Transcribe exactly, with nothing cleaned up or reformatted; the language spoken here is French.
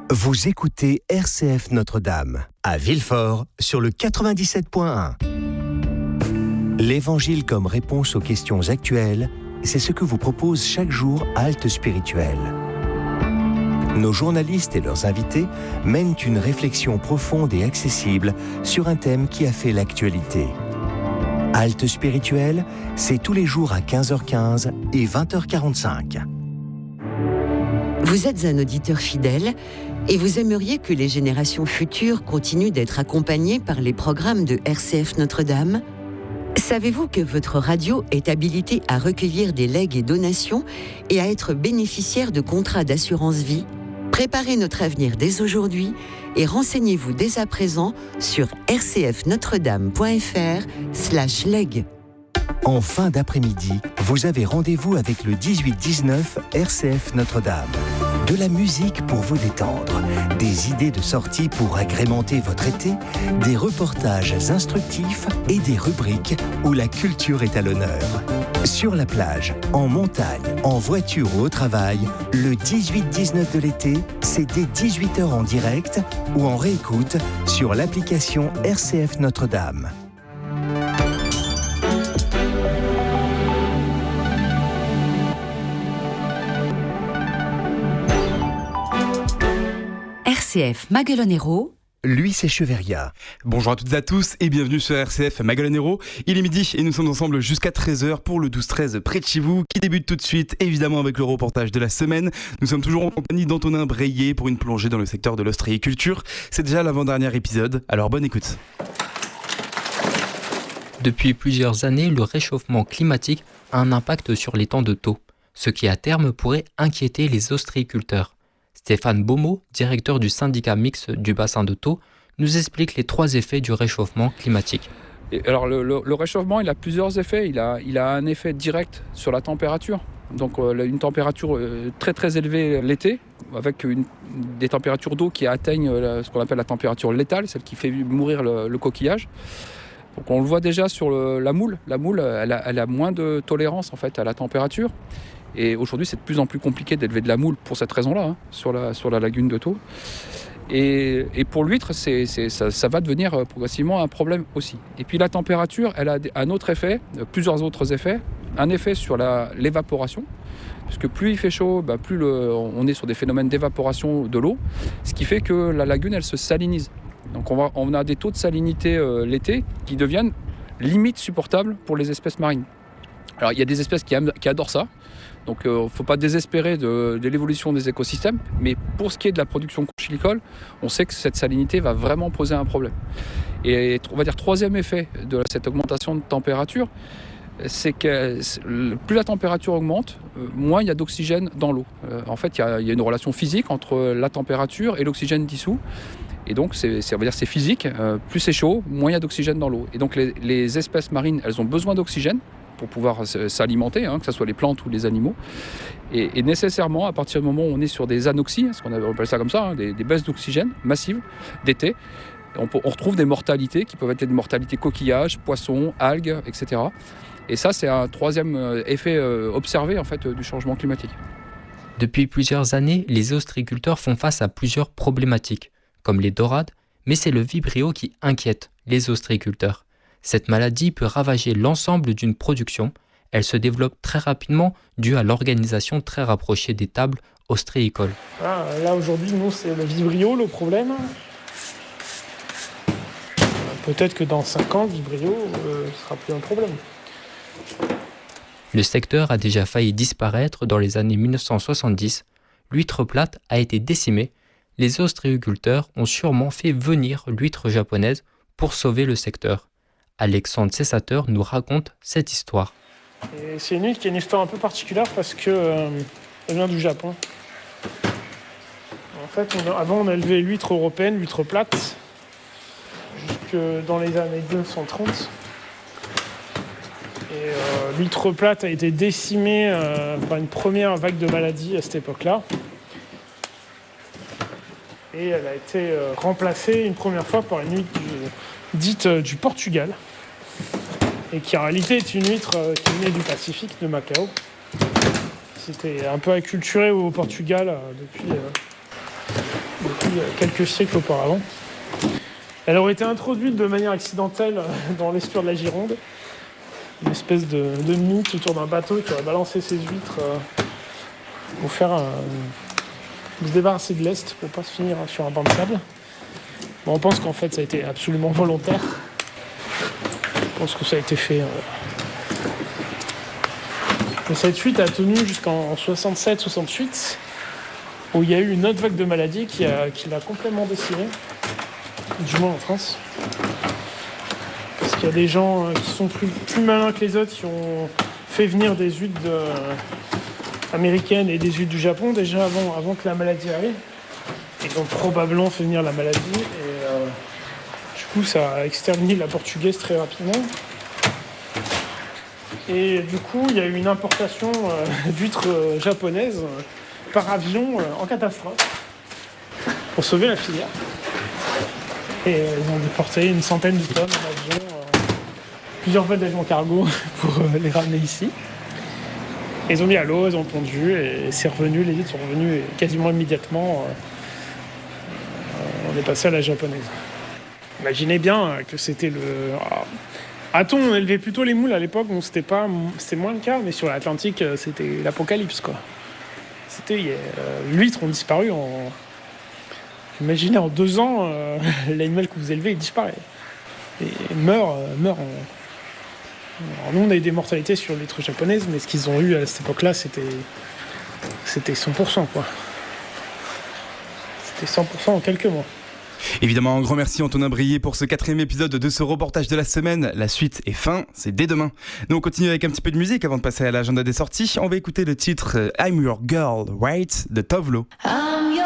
Vous écoutez R C F Notre-Dame, à Villefort, sur le quatre-vingt-dix-sept point un. L'Évangile comme réponse aux questions actuelles, c'est ce que vous propose chaque jour Halte Spirituelle. Nos journalistes et leurs invités mènent une réflexion profonde et accessible sur un thème qui a fait l'actualité. Halte Spirituelle, c'est tous les jours à quinze heures quinze et vingt heures quarante-cinq. Vous êtes un auditeur fidèle et vous aimeriez que les générations futures continuent d'être accompagnées par les programmes de R C F Notre-Dame ? Savez-vous que votre radio est habilitée à recueillir des legs et donations et à être bénéficiaire de contrats d'assurance vie ? Préparez notre avenir dès aujourd'hui et renseignez-vous dès à présent sur r c f notre dame point f r slash leg. En fin d'après-midi, vous avez rendez-vous avec le dix-huit dix-neuf R C F Notre-Dame. De la musique pour vous détendre, des idées de sortie pour agrémenter votre été, des reportages instructifs et des rubriques où la culture est à l'honneur. Sur la plage, en montagne, en voiture ou au travail, le dix-huit dix-neuf de l'été, c'est dès dix-huit heures en direct ou en réécoute sur l'application R C F Notre-Dame. R C F Maguelonero. Lui, c'est Cheveria. Bonjour à toutes et à tous et bienvenue sur R C F Maguelonero. Il est midi et nous sommes ensemble jusqu'à treize heures pour le douze treize près de chez vous qui débute tout de suite, évidemment avec le reportage de la semaine. Nous sommes toujours en compagnie d'Antonin Breillet pour une plongée dans le secteur de l'ostréiculture. C'est déjà l'avant-dernier épisode, alors bonne écoute. Depuis plusieurs années, le réchauffement climatique a un impact sur les temps de taux, ce qui à terme pourrait inquiéter les ostréiculteurs. Stéphane Beaumont, directeur du syndicat mixte du bassin de Thau, nous explique les trois effets du réchauffement climatique. Et alors le, le, le réchauffement, il a plusieurs effets. Il a, il a un effet direct sur la température. Donc euh, une température euh, très très élevée l'été, avec une, des températures d'eau qui atteignent euh, ce qu'on appelle la température létale, celle qui fait mourir le, le coquillage. Donc on le voit déjà sur le, la moule. La moule, elle a, elle a moins de tolérance en fait à la température. Et aujourd'hui, c'est de plus en plus compliqué d'élever de la moule pour cette raison-là, hein, sur, la, sur la lagune de Thau. Et, et pour l'huître, c'est, c'est, ça, ça va devenir progressivement un problème aussi. Et puis la température, elle a un autre effet, plusieurs autres effets. Un effet sur la, l'évaporation, parce que plus il fait chaud, ben plus le, on est sur des phénomènes d'évaporation de l'eau, ce qui fait que la lagune, elle se salinise. Donc on, va, on a des taux de salinité euh, l'été qui deviennent limite supportables pour les espèces marines. Alors il y a des espèces qui, aiment, qui adorent ça. Donc il euh, ne faut pas désespérer de, de l'évolution des écosystèmes, mais pour ce qui est de la production conchylicole, on sait que cette salinité va vraiment poser un problème. Et on va dire troisième effet de cette augmentation de température, c'est que plus la température augmente, moins il y a d'oxygène dans l'eau. Euh, en fait, il y, a, il y a une relation physique entre la température et l'oxygène dissous. Et donc, c'est, c'est, on va dire, c'est physique. Euh, plus c'est chaud, moins il y a d'oxygène dans l'eau. Et donc, les, les espèces marines, elles ont besoin d'oxygène pour pouvoir s'alimenter, hein, que ce soit les plantes ou les animaux. Et, et nécessairement, à partir du moment où on est sur des anoxies, ce qu'on appelle ça comme ça, hein, des, des baisses d'oxygène massives d'été, on, on retrouve des mortalités qui peuvent être des mortalités coquillages, poissons, algues, et cetera. Et ça, c'est un troisième effet euh, observé en fait, du changement climatique. Depuis plusieurs années, les ostréiculteurs font face à plusieurs problématiques, comme les dorades, mais c'est le vibrio qui inquiète les ostréiculteurs. Cette maladie peut ravager l'ensemble d'une production. Elle se développe très rapidement due à l'organisation très rapprochée des tables ostréicoles. Ah, là aujourd'hui, nous, c'est le vibrio le problème. Peut-être que dans cinq ans, le vibrio ne euh, sera plus un problème. Le secteur a déjà failli disparaître dans les années mille neuf cent soixante-dix. L'huître plate a été décimée. Les ostréiculteurs ont sûrement fait venir l'huître japonaise pour sauver le secteur. Alexandre Cessateur nous raconte cette histoire. Et c'est une huître qui a une histoire un peu particulière parce que euh, elle vient du Japon. En fait, on a, avant on a élevé l'huître européenne, l'huître plate, jusque dans les années mille neuf cent trente. Et euh, l'huître plate a été décimée euh, par une première vague de maladies à cette époque-là. Et elle a été euh, remplacée une première fois par une huître du, dite euh, du Portugal. Et qui en réalité est une huître euh, qui venait du Pacifique, de Macao. C'était un peu acculturé au Portugal euh, depuis, euh, depuis quelques siècles auparavant. Elle aurait été introduite de manière accidentelle dans l'estuaire de la Gironde. Une espèce de, de mythe autour d'un bateau qui aurait balancé ses huîtres euh, pour faire un, se débarrasser de l'Est pour pas se finir sur un banc de sable. Bon, on pense qu'en fait ça a été absolument volontaire. Je pense que ça a été fait. Euh... Et cette fuite a tenu jusqu'en soixante-sept soixante-huit, où il y a eu une autre vague de maladie qui, a, qui l'a complètement décimée, du moins en France. Parce qu'il y a des gens qui sont plus, plus malins que les autres, qui ont fait venir des huîtres de, euh, américaines et des huîtres du Japon déjà avant, avant que la maladie arrive. Ils ont probablement fait venir la maladie et euh, du coup ça a exterminé la portugaise très rapidement. Et du coup il y a eu une importation euh, d'huîtres euh, japonaises euh, par avion euh, en catastrophe pour sauver la filière. Et euh, ils ont déporté une centaine de tonnes d'avions, euh, plusieurs vols d'avions cargo pour euh, les ramener ici. Et ils ont mis à l'eau, ils ont pondu et c'est revenu, les huîtres sont revenues quasiment immédiatement. Euh, on est passé à la japonaise. Imaginez bien que c'était le... A-t-on on élevait plutôt les moules à l'époque, bon, c'était pas, c'était moins le cas, mais sur l'Atlantique, c'était l'apocalypse, quoi. C'était, euh, l'huître ont disparu en... Imaginez, en deux ans, euh, l'animal que vous élevez, il disparaît. Et meurt, euh, meurt en... Alors, nous, on a eu des mortalités sur l'huître japonaise, mais ce qu'ils ont eu à cette époque-là, c'était... C'était cent pour cent, quoi. C'était cent pour cent en quelques mois. Évidemment, un grand merci Antonin Brillet pour ce quatrième épisode de ce reportage de la semaine. La suite est fin, c'est dès demain. Nous on continue avec un petit peu de musique avant de passer à l'agenda des sorties. On va écouter le titre I'm Your Girl, Right de Tovlo. Ah.